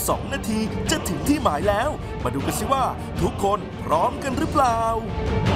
2 นาทีจะถึงที่หมายแล้ว มาดูกันสิว่าทุกคนพร้อมกันหรือเปล่า